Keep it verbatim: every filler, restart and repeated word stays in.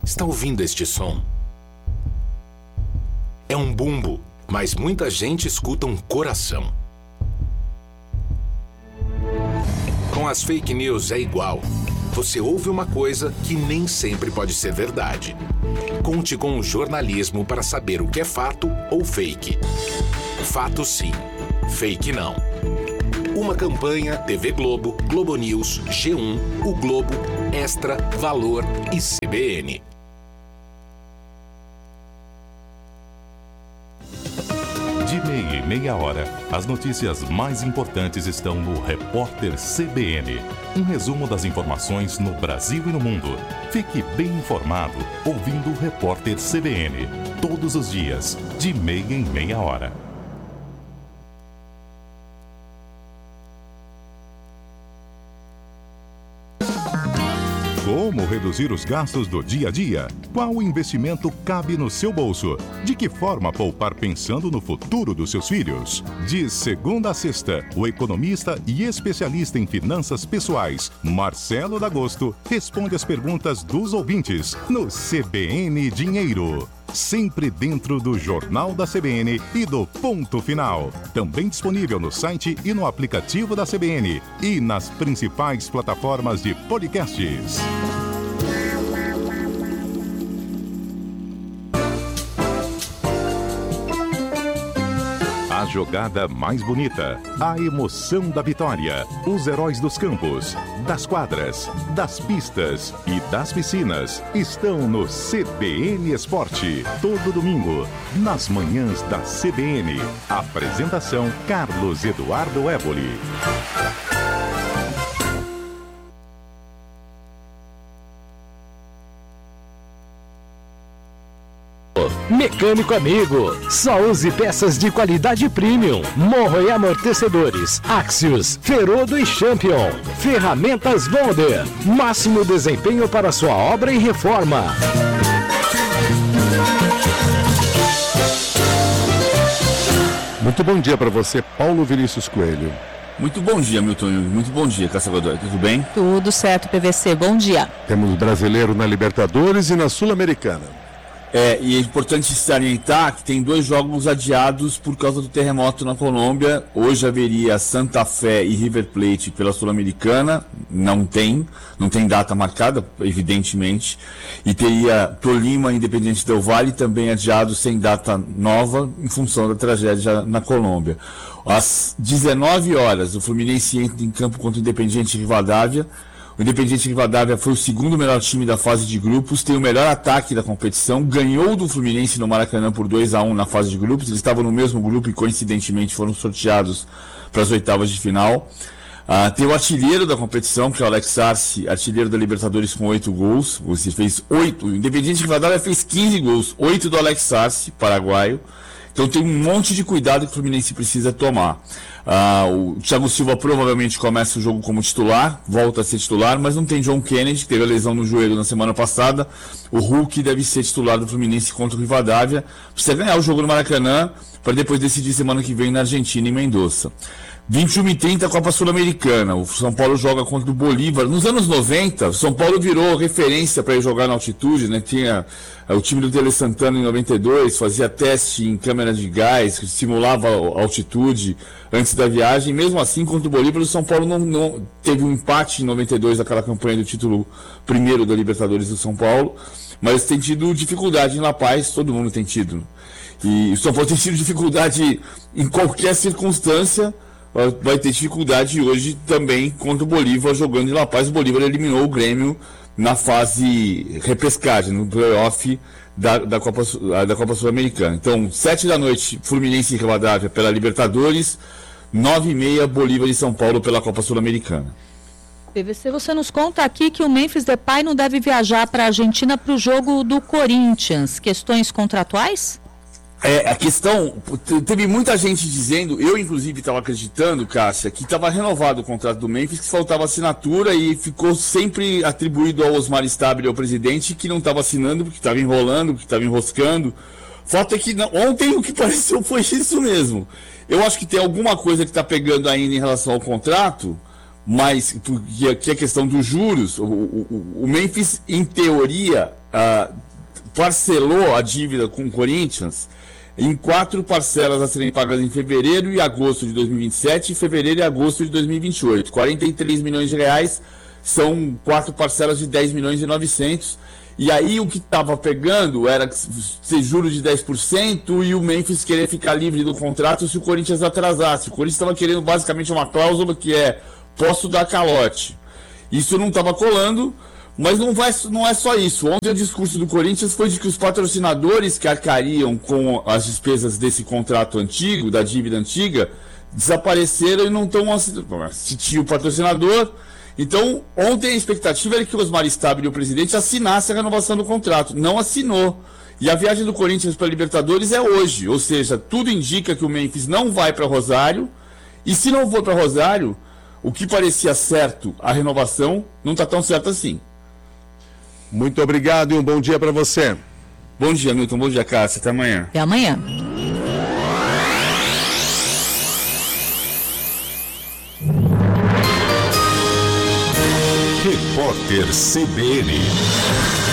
Está ouvindo este som? É um bumbo, mas muita gente escuta um coração. Com as fake news é igual. Você ouve uma coisa que nem sempre pode ser verdade. Conte com o jornalismo para saber o que é fato ou fake. Fato sim, fake não. Uma campanha T V Globo, Globo News, G um, O Globo, Extra, Valor e C B N. De meia em meia hora, as notícias mais importantes estão no Repórter C B N. Um resumo das informações no Brasil e no mundo. Fique bem informado ouvindo o Repórter C B N. Todos os dias, de meia em meia hora. Como reduzir os gastos do dia a dia? Qual investimento cabe no seu bolso? De que forma poupar pensando no futuro dos seus filhos? De segunda a sexta, o economista e especialista em finanças pessoais, Marcelo D'Agosto, responde as perguntas dos ouvintes no C B N Dinheiro. Sempre dentro do Jornal da C B N e do Ponto Final. Também disponível no site e no aplicativo da C B N e nas principais plataformas de podcasts. A jogada mais bonita, a emoção da vitória, os heróis dos campos, das quadras, das pistas e das piscinas estão no C B N Esporte, todo domingo, nas manhãs da C B N. Apresentação Carlos Eduardo Éboli. Mecânico amigo, só use peças de qualidade premium, morro e amortecedores, Axios, Ferodo e Champion. Ferramentas Bonder, máximo desempenho para sua obra e reforma. Muito bom dia para você, Paulo Vinícius Coelho. Muito bom dia, Milton. Muito bom dia, Cássia Godoy. Tudo bem? Tudo certo, P V C. Bom dia. Temos brasileiro na Libertadores e na Sul-Americana. É, e é importante salientar que tem dois jogos adiados por causa do terremoto na Colômbia. Hoje haveria Santa Fé e River Plate pela Sul-Americana. Não tem, não tem data marcada, evidentemente. E teria Tolima e Independiente del Valle também adiado sem data nova em função da tragédia na Colômbia. Às dezenove horas, o Fluminense entra em campo contra o Independiente Rivadavia. O Independiente Rivadavia foi o segundo melhor time da fase de grupos, tem o melhor ataque da competição, ganhou do Fluminense no Maracanã por dois a um na fase de grupos, eles estavam no mesmo grupo e coincidentemente foram sorteados para as oitavas de final. Uh, tem o artilheiro da competição, que é o Alex Arce, artilheiro da Libertadores com oito gols, você fez oito, o Independiente Rivadavia fez quinze gols, oito do Alex Arce, paraguaio. Então tem um monte de cuidado que o Fluminense precisa tomar. Uh, o Thiago Silva provavelmente começa o jogo como titular, volta a ser titular, mas não tem John Kennedy, que teve a lesão no joelho na semana passada. O Hulk deve ser titular do Fluminense contra o Rivadavia. Precisa ganhar o jogo no Maracanã, para depois decidir semana que vem na Argentina, em Mendoza. vinte e uma e trinta, Copa Sul-Americana. O São Paulo joga contra o Bolívar. Nos anos noventa, o São Paulo virou referência para ir jogar na altitude, né? Tinha uh, o time do Tele Santana em noventa e dois, fazia teste em câmera de gás, simulava a altitude antes da viagem. Mesmo assim, contra o Bolívar, o São Paulo não, não teve um empate em noventa e dois, aquela campanha do título primeiro da Libertadores do São Paulo, mas tem tido dificuldade em La Paz, todo mundo tem tido. E o São Paulo tem tido dificuldade em qualquer circunstância. Vai ter dificuldade hoje também contra o Bolívar jogando em La Paz. O Bolívar eliminou o Grêmio na fase repescagem, no playoff da, da Copa, da Copa Sul-Americana. Então, sete da noite, Fluminense e Rivadavia pela Libertadores, nove e meia, Bolívar e São Paulo pela Copa Sul-Americana. P V C, você nos conta aqui que o Memphis Depay não deve viajar para a Argentina para o jogo do Corinthians. Questões contratuais? É, a questão, teve muita gente dizendo, eu inclusive estava acreditando, Cássia, que estava renovado o contrato do Memphis, que faltava assinatura e ficou sempre atribuído ao Osmar Stabile, ao presidente, que não estava assinando, porque estava enrolando, porque estava enroscando. Fato é que não, ontem o que pareceu foi isso mesmo. Eu acho que tem alguma coisa que está pegando ainda em relação ao contrato, mas que é a questão dos juros. O, o, o Memphis, em teoria, uh, parcelou a dívida com o Corinthians em quatro parcelas a serem pagas em fevereiro e agosto de dois mil e vinte e sete e fevereiro e agosto de dois mil e vinte e oito. quarenta e três milhões de reais são quatro parcelas de dez milhões e novecentos. E aí o que estava pegando era ser juros de dez por cento e o Memphis querer ficar livre do contrato se o Corinthians atrasasse. O Corinthians estava querendo basicamente uma cláusula que é posso dar calote. Isso não estava colando, mas não, vai, não é só isso. Ontem o discurso do Corinthians foi de que os patrocinadores que arcariam com as despesas desse contrato antigo, da dívida antiga, desapareceram e não estão... Se tinha o patrocinador... Então, ontem a expectativa era que o Osmar Stabile, o presidente, assinasse a renovação do contrato. Não assinou. E a viagem do Corinthians para a Libertadores é hoje. Ou seja, tudo indica que o Memphis não vai para Rosário. E se não for para Rosário, o que parecia certo, a renovação, não está tão certo assim. Muito obrigado e um bom dia para você. Bom dia, Milton. Bom dia, Cássia. Até amanhã. Até amanhã. Repórter C B N.